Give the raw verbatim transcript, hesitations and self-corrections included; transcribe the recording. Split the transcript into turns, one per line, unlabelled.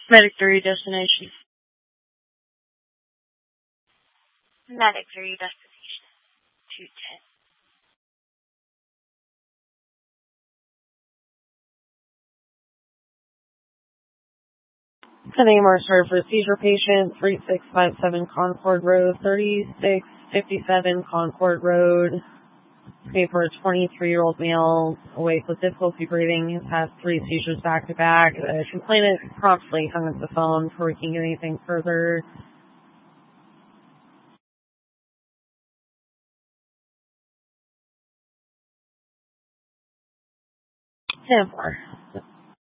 Medic three destination.
Medic three destination. two ten.
Sending more serve for seizure patient, three six five seven Concord Road, thirty-six fifty-seven Concord Road. Okay, for a twenty-three-year-old male awake with difficulty breathing, has three seizures back to back. The complainant promptly hung up the phone before we can get anything further. ten four.